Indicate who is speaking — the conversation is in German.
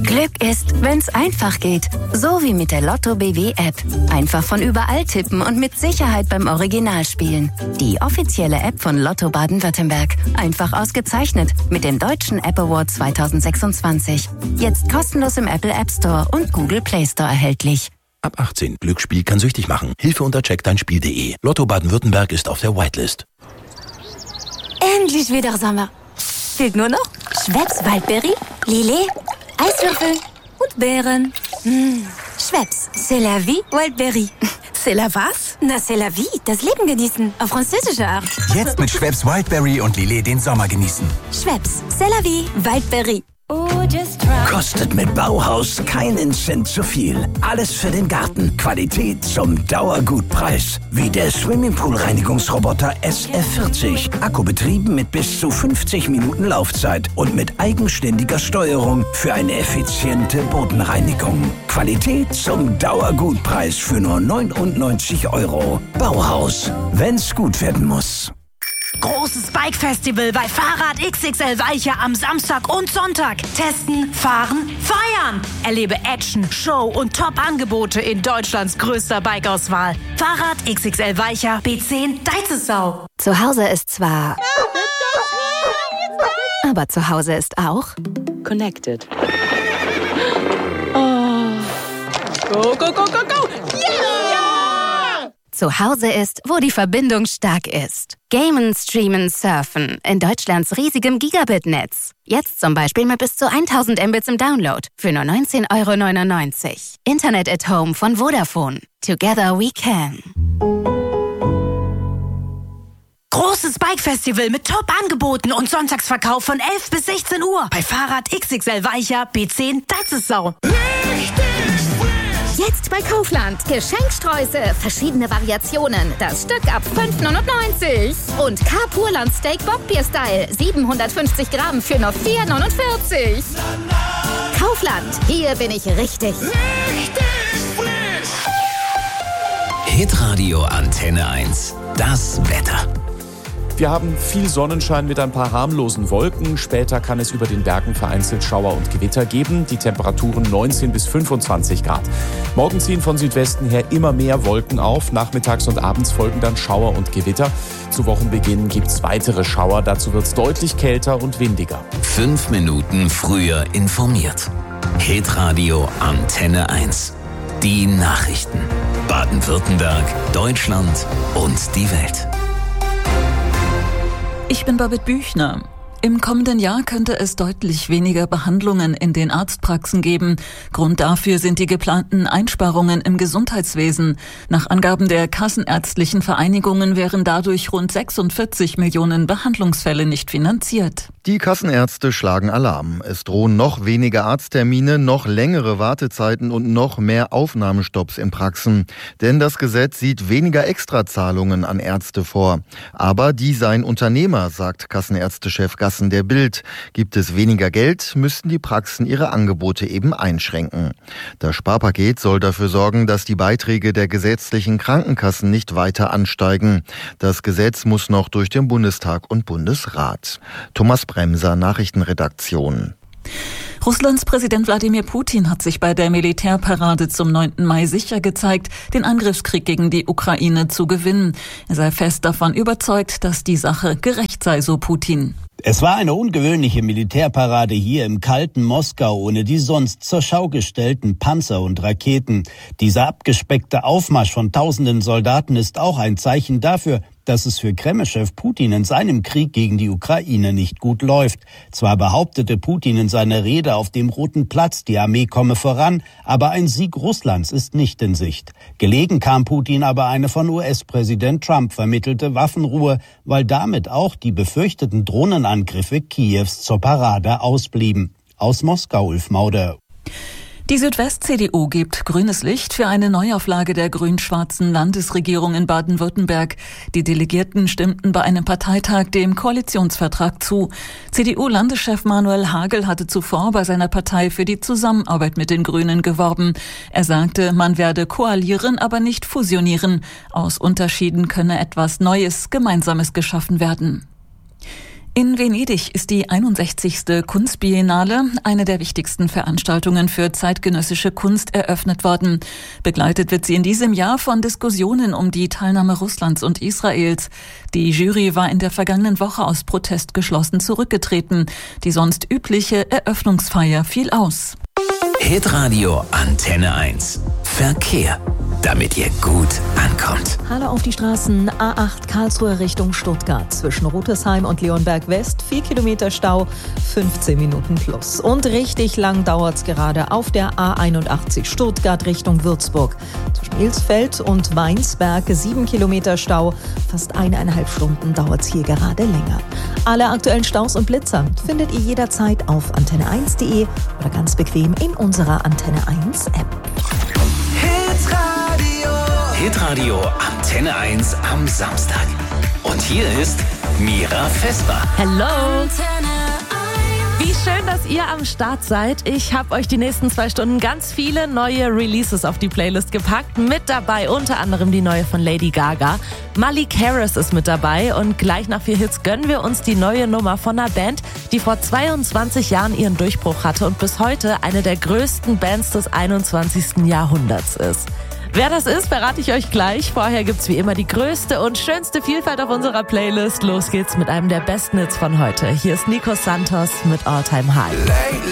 Speaker 1: Glück ist, wenn's einfach geht. So wie mit der Lotto BW App. Einfach von überall tippen und mit Sicherheit beim Original spielen. Die offizielle App von Lotto Baden-Württemberg. Einfach ausgezeichnet mit dem Deutschen App Award 2026. Jetzt kostenlos im Apple App Store und Google Play Store erhältlich.
Speaker 2: Ab 18. Glücksspiel kann süchtig machen. Hilfe unter checkdeinspiel.de. Lotto Baden-Württemberg ist auf der Whitelist.
Speaker 1: Endlich wieder Sommer. Fehlt nur noch Schweppes Waldberry, Lillet, Eiswürfel und Beeren. Schweppes, c'est la vie, Wildberry.
Speaker 3: C'est la was?
Speaker 1: Na, c'est la vie, das Leben genießen, auf französische Art.
Speaker 4: Jetzt mit Schweppes Wildberry und Lillet den Sommer genießen.
Speaker 1: Schweppes, c'est la vie, Wildberry.
Speaker 5: Kostet mit Bauhaus keinen Cent zu viel. Alles für den Garten. Qualität zum Dauergutpreis. Wie der Swimmingpool-Reinigungsroboter SF40. Akkubetrieben mit bis zu 50 Minuten Laufzeit und mit eigenständiger Steuerung für eine effiziente Bodenreinigung. Qualität zum Dauergutpreis für nur 99 €. Bauhaus. Wenn's gut werden muss.
Speaker 3: Großes Bike-Festival bei Fahrrad XXL Weicher am Samstag und Sonntag. Testen, fahren, feiern. Erlebe Action, Show und Top-Angebote in Deutschlands größter Bikeauswahl. Fahrrad XXL Weicher, B10, Deizesau.
Speaker 1: Zu Hause ist zwar... Aber zu Hause ist auch...
Speaker 6: Connected. Oh. Go, go, go, go, go! Yeah!
Speaker 1: Zu Hause ist, wo die Verbindung stark ist. Gamen, Streamen, Surfen in Deutschlands riesigem Gigabit-Netz. Jetzt zum Beispiel mit bis zu 1000 Mbits im Download für nur 19,99 €. Internet at Home von Vodafone. Together we can.
Speaker 3: Großes Bike-Festival mit Top-Angeboten und Sonntagsverkauf von 11 bis 16 Uhr. Bei Fahrrad XXL Weicher, B10, Deizesau.
Speaker 7: Jetzt bei Kaufland. Geschenksträuße, verschiedene Variationen. Das Stück ab 5,99 € Und K-Purland Steak Bockbier Style. 750 Gramm für nur 4,49 €. Kaufland, hier bin ich richtig.
Speaker 8: Hitradio Antenne 1. Das Wetter.
Speaker 9: Wir haben viel Sonnenschein mit ein paar harmlosen Wolken. Später kann es über den Bergen vereinzelt Schauer und Gewitter geben. Die Temperaturen 19 bis 25 Grad. Morgen ziehen von Südwesten her immer mehr Wolken auf. Nachmittags und abends folgen dann Schauer und Gewitter. Zu Wochenbeginn gibt's weitere Schauer. Dazu wird's deutlich kälter und windiger.
Speaker 8: 5 Minuten früher informiert. Hitradio Antenne 1. Die Nachrichten. Baden-Württemberg, Deutschland und die Welt.
Speaker 10: Ich bin Babette Büchner. Im kommenden Jahr könnte es deutlich weniger Behandlungen in den Arztpraxen geben. Grund dafür sind die geplanten Einsparungen im Gesundheitswesen. Nach Angaben der kassenärztlichen Vereinigungen wären dadurch rund 46 Millionen Behandlungsfälle nicht finanziert.
Speaker 11: Die Kassenärzte schlagen Alarm. Es drohen noch weniger Arzttermine, noch längere Wartezeiten und noch mehr Aufnahmestopps in Praxen. Denn das Gesetz sieht weniger Extrazahlungen an Ärzte vor. Aber die seien Unternehmer, sagt Kassenärztechef Gassen der Bild. Gibt es weniger Geld, müssten die Praxen ihre Angebote eben einschränken. Das Sparpaket soll dafür sorgen, dass die Beiträge der gesetzlichen Krankenkassen nicht weiter ansteigen. Das Gesetz muss noch durch den Bundestag und Bundesrat. Thomas Bremser, Nachrichtenredaktion.
Speaker 10: Russlands Präsident Wladimir Putin hat sich bei der Militärparade zum 9. Mai sicher gezeigt, den Angriffskrieg gegen die Ukraine zu gewinnen. Er sei fest davon überzeugt, dass die Sache gerecht sei, so Putin.
Speaker 12: Es war eine ungewöhnliche Militärparade hier im kalten Moskau ohne die sonst zur Schau gestellten Panzer und Raketen. Dieser abgespeckte Aufmarsch von tausenden Soldaten ist auch ein Zeichen dafür, dass es für Kreml-Chef Putin in seinem Krieg gegen die Ukraine nicht gut läuft. Zwar behauptete Putin in seiner Rede auf dem Roten Platz, die Armee komme voran, aber ein Sieg Russlands ist nicht in Sicht. Gelegen kam Putin aber eine von US-Präsident Trump vermittelte Waffenruhe, weil damit auch die befürchteten Drohnenangriffe Kiews zur Parade ausblieben. Aus Moskau, Ulf Mauder.
Speaker 10: Die Südwest-CDU gibt grünes Licht für eine Neuauflage der grün-schwarzen Landesregierung in Baden-Württemberg. Die Delegierten stimmten bei einem Parteitag dem Koalitionsvertrag zu. CDU-Landeschef Manuel Hagel hatte zuvor bei seiner Partei für die Zusammenarbeit mit den Grünen geworben. Er sagte, man werde koalieren, aber nicht fusionieren. Aus Unterschieden könne etwas Neues, Gemeinsames geschaffen werden. In Venedig ist die 61. Kunstbiennale, eine der wichtigsten Veranstaltungen für zeitgenössische Kunst, eröffnet worden. Begleitet wird sie in diesem Jahr von Diskussionen um die Teilnahme Russlands und Israels. Die Jury war in der vergangenen Woche aus Protest geschlossen zurückgetreten. Die sonst übliche Eröffnungsfeier fiel aus.
Speaker 8: Hitradio Antenne 1. Verkehr, damit ihr gut ankommt.
Speaker 13: Hallo auf die Straßen. A8 Karlsruhe Richtung Stuttgart. Zwischen Rotesheim und Leonberg West 4 Kilometer Stau, 15 Minuten plus. Und richtig lang dauert's gerade auf der A81 Stuttgart Richtung Würzburg. Zwischen Ilsfeld und Weinsberg 7 Kilometer Stau. Fast 1,5 Stunden dauert's hier gerade länger. Alle aktuellen Staus und Blitzer findet ihr jederzeit auf antenne1.de oder ganz bequem in unserer Antenne 1 App.
Speaker 8: Hitradio Antenne 1 am Samstag. Und hier ist Mira Vesper.
Speaker 3: Hello! Wie schön, dass ihr am Start seid. Ich habe euch die nächsten 2 Stunden ganz viele neue Releases auf die Playlist gepackt. Mit dabei unter anderem die neue von Lady Gaga. Malik Harris ist mit dabei und gleich nach 4 Hits gönnen wir uns die neue Nummer von einer Band, die vor 22 Jahren ihren Durchbruch hatte und bis heute eine der größten Bands des 21. Jahrhunderts ist. Wer das ist, verrate ich euch gleich. Vorher gibt's wie immer die größte und schönste Vielfalt auf unserer Playlist. Los geht's mit einem der besten Hits von heute. Hier ist Nico Santos mit All Time High.